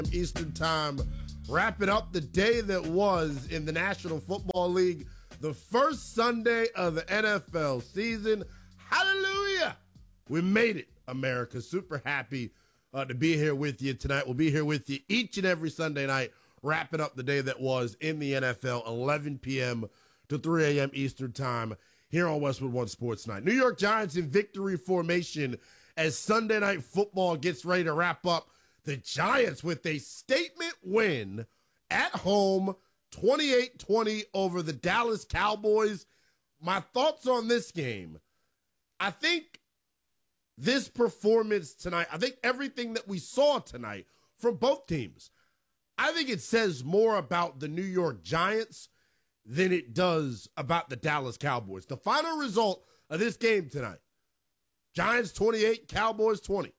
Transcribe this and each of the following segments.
Eastern Time, wrapping up the day that was in the National Football League, the first Sunday of the NFL season. Hallelujah! We made it, America. Super happy to be here with you tonight. We'll be here with you each and every Sunday night, wrapping up the day that was in the NFL, 11 p.m. to 3 a.m. Eastern Time here on Westwood One Sports Night. New York Giants in victory formation as Sunday Night Football gets ready to wrap up. The Giants with a statement win at home, 28-20 over the Dallas Cowboys. My thoughts on this game. I think this performance tonight, I think everything that we saw tonight from both teams, I think it says more about the New York Giants than it does about the Dallas Cowboys. The final result of this game tonight, Giants 28, Cowboys 20.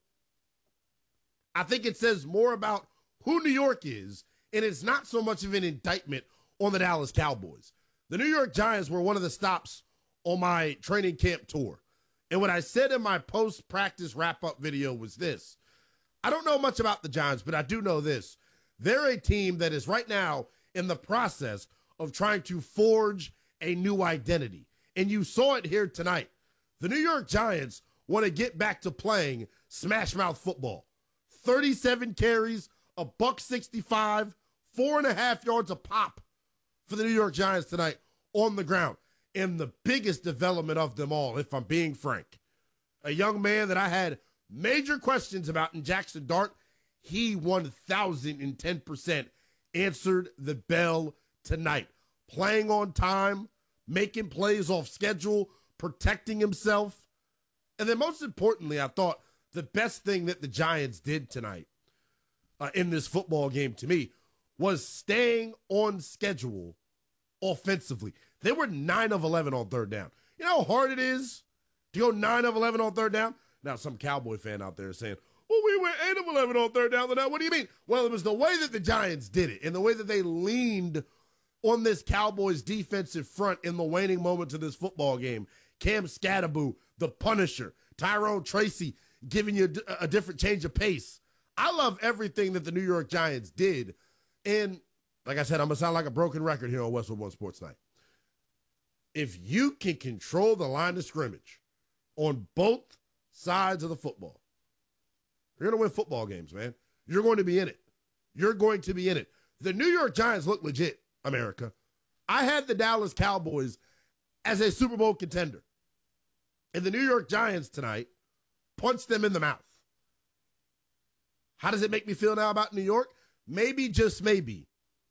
I think it says more about who New York is, and it's not so much of an indictment on the Dallas Cowboys. The New York Giants were one of the stops on my training camp tour. And what I said in my post-practice wrap-up video was this. I don't know much about the Giants, but I do know this. They're a team that is right now in the process of trying to forge a new identity. And you saw it here tonight. The New York Giants want to get back to playing smash mouth football. 37 carries, $165, 4.5 yards a pop for the New York Giants tonight on the ground. And the biggest development of them all, if I'm being frank, a young man that I had major questions about in Jackson Dart, he 1,010% answered the bell tonight. Playing on time, making plays off schedule, protecting himself. And then most importantly, I thought the best thing that the Giants did tonight in this football game to me was staying on schedule offensively. They were 9 of 11 on third down. You know how hard it is to go 9 of 11 on third down? Now, some Cowboy fan out there is saying, well, we went 8 of 11 on third down. What do you mean? Well, it was the way that the Giants did it and the way that they leaned on this Cowboys defensive front in the waning moments of this football game. Cam Scatterboo, the Punisher, Tyrone Tracy giving you a different change of pace. I love everything that the New York Giants did. And like I said, I'm going to sound like a broken record here on Westwood One Sports Night. If you can control the line of scrimmage on both sides of the football, you're going to win football games, man. You're going to be in it. You're going to be in it. The New York Giants look legit, America. I had the Dallas Cowboys as a Super Bowl contender. And the New York Giants tonight punched them in the mouth. How does it make me feel now about New York? Maybe, just maybe,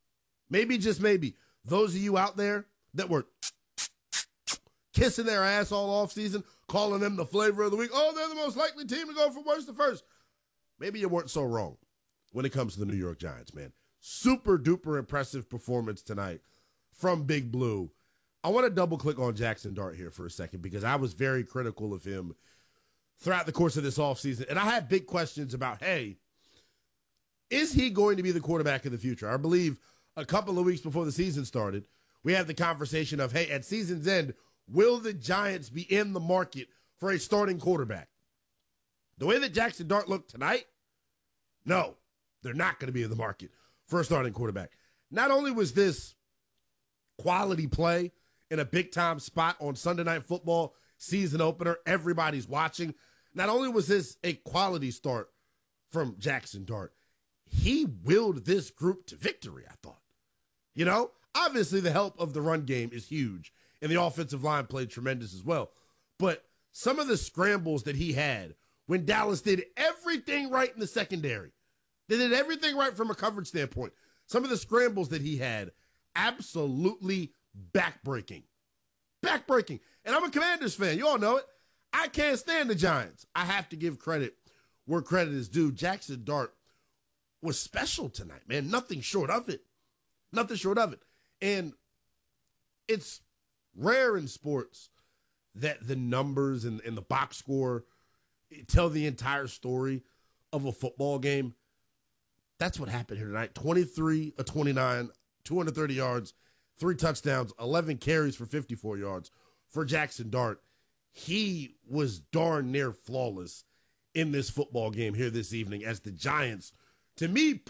those of you out there that were kissing their ass all offseason, calling them the flavor of the week. Oh, they're the most likely team to go from worst to first. Maybe you weren't so wrong when it comes to the New York Giants, man. Super duper impressive performance tonight from Big Blue. I want to double click on Jackson Dart here for a second because I was very critical of him throughout the course of this offseason. And I had big questions about, hey, is he going to be the quarterback of the future? I believe a couple of weeks before the season started, we had the conversation of, hey, at season's end, will the Giants be in the market for a starting quarterback? The way that Jackson Dart looked tonight, no, they're not going to be in the market for a starting quarterback. Not only was this quality play in a big-time spot on Sunday Night Football, season opener, everybody's watching, not only was this a quality start from Jackson Dart, he willed this group to victory, I thought. You know, obviously the help of the run game is huge, and the offensive line played tremendous as well. But some of the scrambles that he had when Dallas did everything right in the secondary, they did everything right from a coverage standpoint. Some of the scrambles that he had, absolutely backbreaking. Backbreaking. And I'm a Commanders fan. You all know it. I can't stand the Giants. I have to give credit where credit is due. Jackson Dart was special tonight, man. Nothing short of it. Nothing short of it. And it's rare in sports that the numbers and the box score tell the entire story of a football game. That's what happened here tonight. 23 of 29, 230 yards, 3 touchdowns, 11 carries for 54 yards for Jackson Dart. He was darn near flawless in this football game here this evening as the Giants, to me, put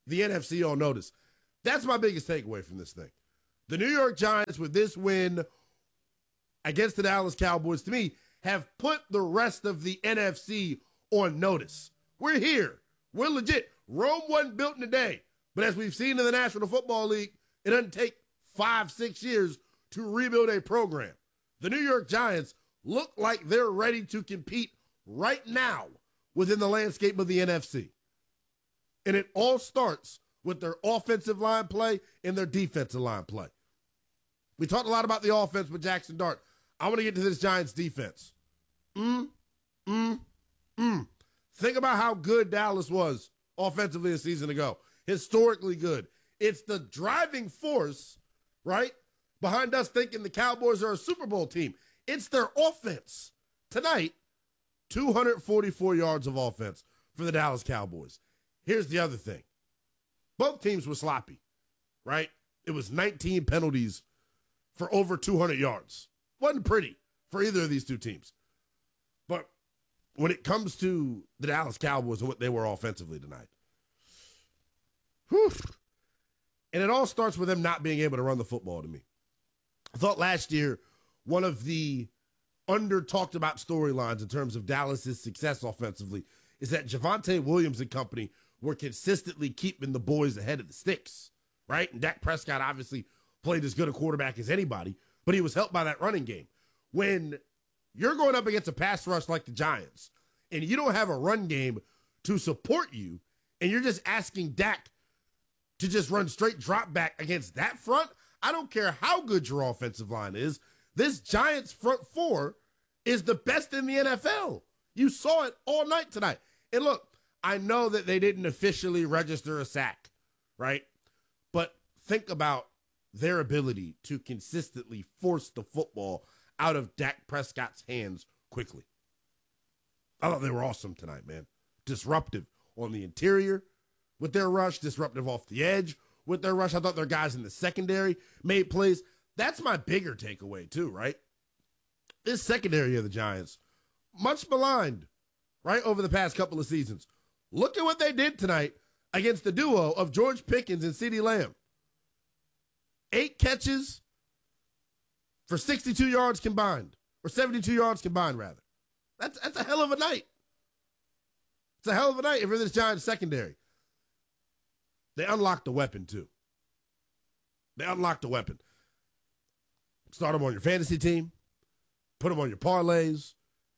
the NFC on notice. That's my biggest takeaway from this thing. The New York Giants, with this win against the Dallas Cowboys, to me, have put the rest of the NFC on notice. We're here. We're legit. Rome wasn't built in a day. But as we've seen in the National Football League, it doesn't take 5-6 years to rebuild a program. The New York Giants look like they're ready to compete right now within the landscape of the NFC. And it all starts with their offensive line play and their defensive line play. We talked a lot about the offense with Jackson Dart. I want to get to this Giants defense. Think about how good Dallas was offensively a season ago. Historically good. It's the driving force, right, behind us thinking the Cowboys are a Super Bowl team. It's their offense. Tonight, 244 yards of offense for the Dallas Cowboys. Here's the other thing. Both teams were sloppy, right? It was 19 penalties for over 200 yards. Wasn't pretty for either of these two teams. But when it comes to the Dallas Cowboys and what they were offensively tonight, and it all starts with them not being able to run the football to me. I thought last year one of the under-talked about storylines in terms of Dallas's success offensively is that Javonte Williams and company were consistently keeping the boys ahead of the sticks, right? And Dak Prescott obviously played as good a quarterback as anybody, but he was helped by that running game. When you're going up against a pass rush like the Giants and you don't have a run game to support you and you're just asking Dak to just run straight drop back against that front, I don't care how good your offensive line is. This Giants front four is the best in the NFL. You saw it all night tonight. And look, I know that they didn't officially register a sack, right? But think about their ability to consistently force the football out of Dak Prescott's hands quickly. I thought they were awesome tonight, man. Disruptive on the interior with their rush, disruptive off the edge with their rush. I thought their guys in the secondary made plays. That's my bigger takeaway too, right? This secondary of the Giants, much maligned, right, over the past couple of seasons. Look at what they did tonight against the duo of George Pickens and CeeDee Lamb. 8 catches for 62 yards combined, or 72 yards combined, rather. That's a hell of a night. It's a hell of a night if you're this Giants secondary. They unlocked the weapon, too. They unlocked the weapon. Start them on your fantasy team. Put them on your parlays.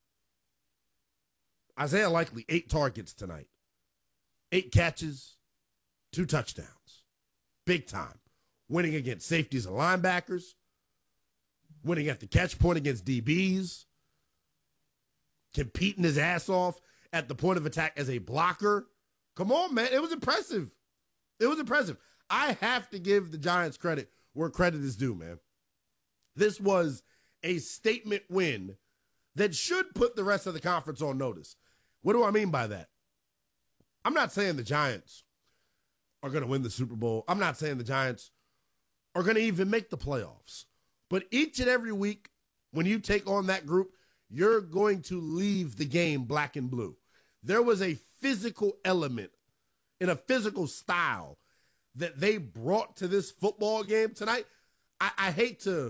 Isaiah Likely, 8 targets tonight. 8 catches, 2 touchdowns. Big time. Winning against safeties and linebackers. Winning at the catch point against DBs. Competing his ass off at the point of attack as a blocker. Come on, man. It was impressive. It was impressive. I have to give the Giants credit where credit is due, man. This was a statement win that should put the rest of the conference on notice. What do I mean by that? I'm not saying the Giants are going to win the Super Bowl. I'm not saying the Giants are going to even make the playoffs. But each and every week, when you take on that group, you're going to leave the game black and blue. There was a physical element in a physical style that they brought to this football game tonight. I hate to,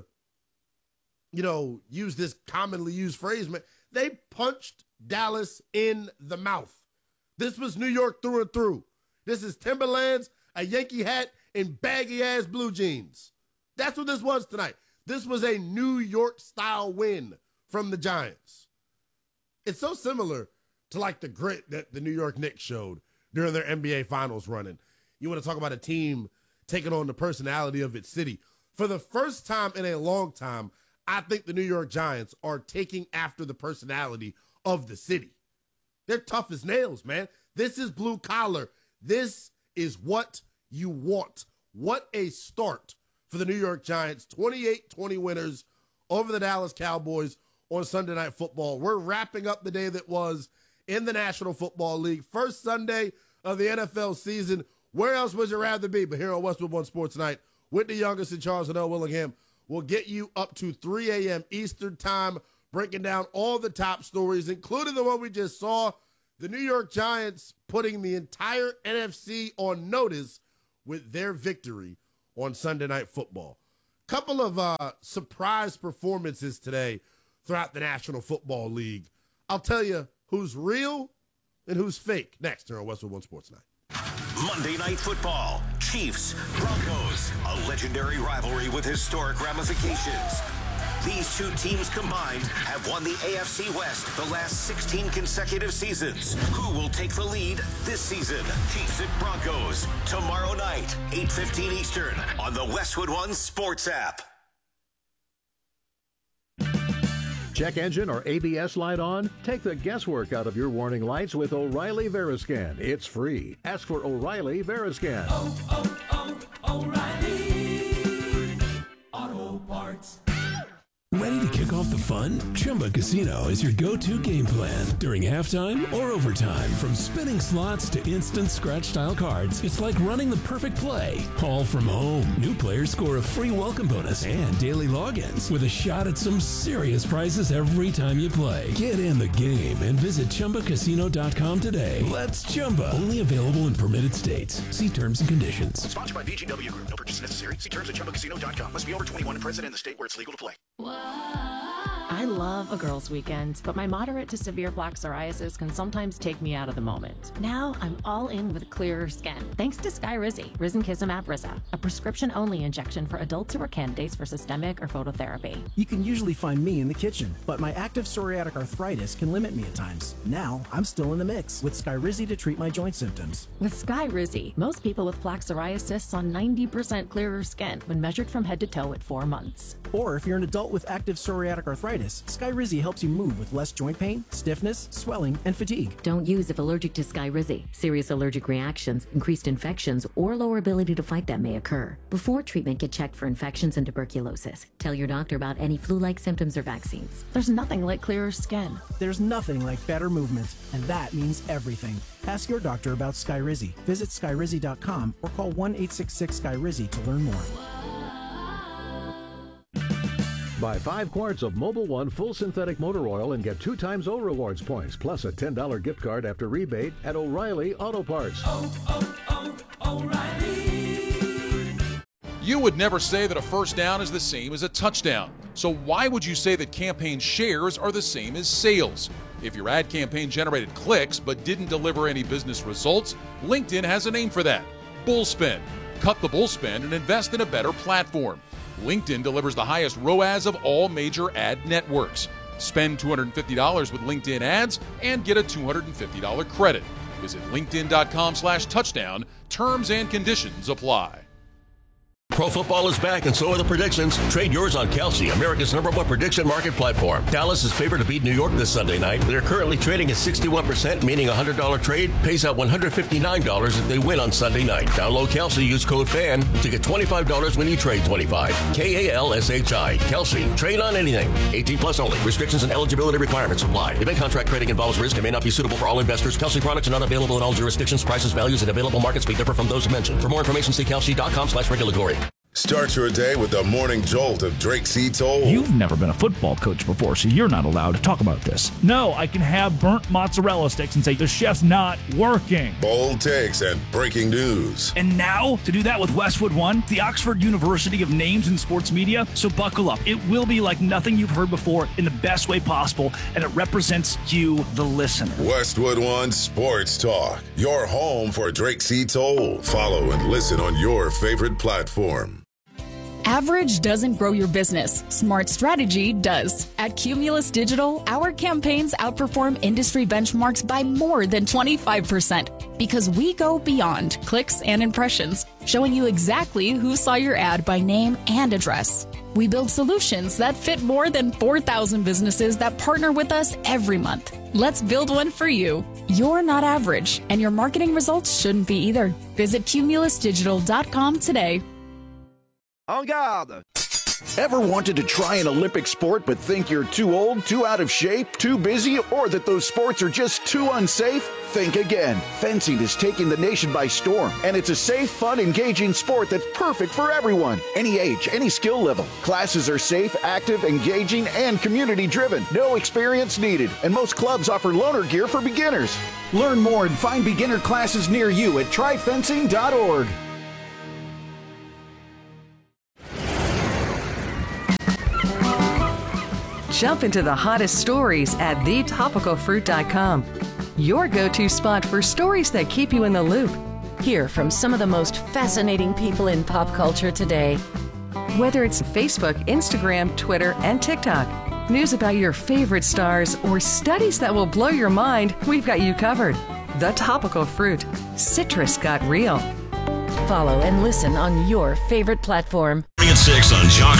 use this commonly used phrase, man. They punched Dallas in the mouth. This was New York through and through. This is Timberlands, a Yankee hat, and baggy-ass blue jeans. That's what this was tonight. This was a New York-style win from the Giants. It's so similar to like the grit that the New York Knicks showed during their NBA Finals running. You want to talk about a team taking on the personality of its city. For the first time in a long time, I think the New York Giants are taking after the personality of the city. They're tough as nails, man. This is blue collar. This is what you want. What a start for the New York Giants. 28-20 winners over the Dallas Cowboys on Sunday Night Football. We're wrapping up the day that was in the National Football League. First Sunday of the NFL season. Where else would you rather be but here on Westwood One Sports Night with the youngest in Charles and L. Willingham? We'll get you up to 3 a.m. Eastern time, breaking down all the top stories, including the one we just saw, The New York Giants putting the entire NFC on notice with their victory on Sunday Night Football. Couple of surprise performances today throughout the National Football League. I'll tell you who's real and who's fake next here on Westwood One Sports Night. Monday Night Football, Chiefs, Broncos, a legendary rivalry with historic ramifications. These two teams combined have won the AFC West the last 16 consecutive seasons. Who will take the lead this season? Chiefs at Broncos, tomorrow night, 8:15 Eastern, on the Westwood One Sports app. Check engine or ABS light on? Take the guesswork out of your warning lights with O'Reilly Veriscan. It's free. Ask for O'Reilly Veriscan. O'Reilly Auto Parts. Ready to kick off the fun? Chumba Casino is your go-to game plan during halftime or overtime. From spinning slots to instant scratch-style cards, it's like running the perfect play, all from home. New players score a free welcome bonus and daily logins with a shot at some serious prizes every time you play. Get in the game and visit ChumbaCasino.com today. Let's Chumba. Only available in permitted states. See terms and conditions. Sponsored by VGW Group. No purchase necessary. See terms at ChumbaCasino.com. Must be over 21 and present in the state where it's legal to play. I love a girls' weekend, but my moderate to severe plaque psoriasis can sometimes take me out of the moment. Now I'm all in with clearer skin, thanks to Skyrizi, Risankizumab Rizza, a prescription-only injection for adults who are candidates for systemic or phototherapy. You can usually find me in the kitchen, but my active psoriatic arthritis can limit me at times. Now I'm still in the mix with Skyrizi to treat my joint symptoms. With Skyrizi, most people with plaque psoriasis saw 90% clearer skin when measured from head to toe at 4 months. Or if you're an adult with active psoriatic arthritis, Skyrizi helps you move with less joint pain, stiffness, swelling, and fatigue. Don't use if allergic to Skyrizi. Serious allergic reactions, increased infections, or lower ability to fight them may occur. Before treatment, get checked for infections and tuberculosis. Tell your doctor about any flu-like symptoms or vaccines. There's nothing like clearer skin. There's nothing like better movement, and that means everything. Ask your doctor about Skyrizi. Visit Skyrizi.com or call 1-866-SKYRIZI to learn more. Buy 5 quarts of Mobil 1 full synthetic motor oil and get 2 times O Rewards points, plus a $10 gift card after rebate at O'Reilly Auto Parts. O'Reilly. You would never say that a first down is the same as a touchdown. So why would you say that campaign shares are the same as sales? If your ad campaign generated clicks but didn't deliver any business results, LinkedIn has a name for that: Bullspend. Cut the bullspend and invest in a better platform. LinkedIn delivers the highest ROAS of all major ad networks. Spend $250 with LinkedIn ads and get a $250 credit. Visit linkedin.com/touchdown. Terms and conditions apply. Pro football is back, and so are the predictions. Trade yours on Kalshi, America's #1 prediction market platform. Dallas is favored to beat New York this Sunday night. They're currently trading at 61%, meaning a $100 trade pays out $159 if they win on Sunday night. Download Kalshi, use code FAN to get $25 when you trade 25. KALSHI. Kalshi. Trade on anything. 18 plus only. Restrictions and eligibility requirements apply. Event contract trading involves risk and may not be suitable for all investors. Kalshi products are not available in all jurisdictions. Prices, values, and available markets may differ from those mentioned. For more information, see kalshi.com/regulatory. Start your day with the morning jolt of Drake C. Toll. You've never been a football coach before, so you're not allowed to talk about this. No, I can have burnt mozzarella sticks and say the chef's not working. Bold takes and breaking news. And now, to do that with Westwood One, the Oxford University of names in sports media, so buckle up. It will be like nothing you've heard before in the best way possible, and it represents you, the listener. Westwood One Sports Talk, your home for Drake C. Toll. Follow and listen on your favorite platform. Average doesn't grow your business. Smart strategy does. At Cumulus Digital, our campaigns outperform industry benchmarks by more than 25% because we go beyond clicks and impressions, showing you exactly who saw your ad by name and address. We build solutions that fit more than 4,000 businesses that partner with us every month. Let's build one for you. You're not average, and your marketing results shouldn't be either. Visit cumulusdigital.com today. En garde! Ever wanted to try an Olympic sport but think you're too old, too out of shape, too busy, or that those sports are just too unsafe? Think again. Fencing is taking the nation by storm, and it's a safe, fun, engaging sport that's perfect for everyone. Any age, any skill level. Classes are safe, active, engaging, and community-driven. No experience needed, and most clubs offer loaner gear for beginners. Learn more and find beginner classes near you at tryfencing.org. Jump into the hottest stories at thetopicalfruit.com. Your go-to spot for stories that keep you in the loop. Hear from some of the most fascinating people in pop culture today. Whether it's Facebook, Instagram, Twitter, and TikTok, news about your favorite stars, or studies that will blow your mind, we've got you covered. The Topical Fruit. Citrus got real. Follow and listen on your favorite platform. At 6 on Jock